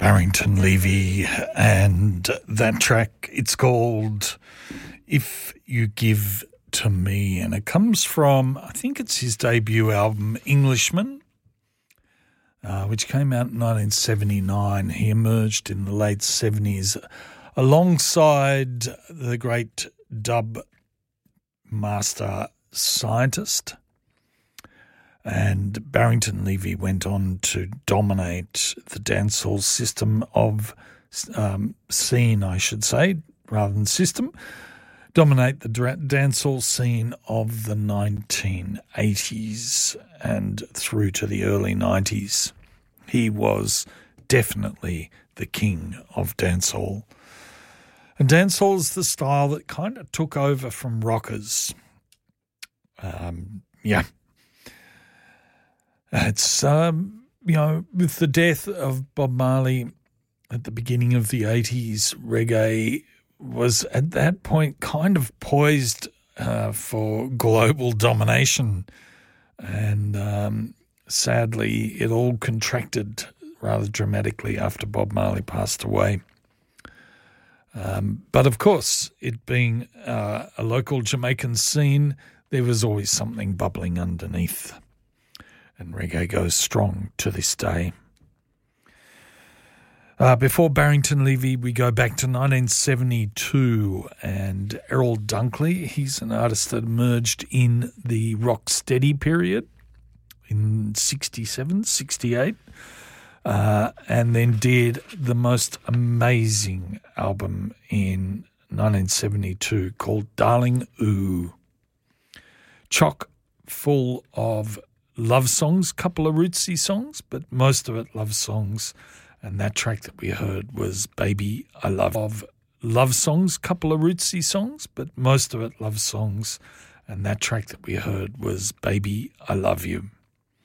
Barrington Levy, and that track, it's called If You Give to Me, and it comes from, I think it's his debut album, Englishman, which came out in 1979. He emerged in the late 70s alongside the great dub master Scientist. And Barrington Levy went on to dominate the dancehall system of scene, I should say, rather than system, dominate the dancehall scene of the 1980s and through to the early 90s. He was definitely the king of dancehall. And dancehall is the style that kind of took over from rockers. It's, with the death of Bob Marley at the beginning of the 80s, reggae was at that point kind of poised for global domination. And sadly, it all contracted rather dramatically after Bob Marley passed away. But of course, it being a local Jamaican scene, there was always something bubbling underneath. And reggae goes strong to this day. Before Barrington Levy, we go back to 1972 and Errol Dunkley. He's an artist that emerged in the rocksteady period in 67, 68, and then did the most amazing album in 1972 called Darling Ooh. Chock full of love songs, couple of rootsy songs, but most of it love songs. And that track that we heard was Baby I Love. Of love songs, couple of rootsy songs, but most of it love songs. And that track that we heard was Baby I Love You.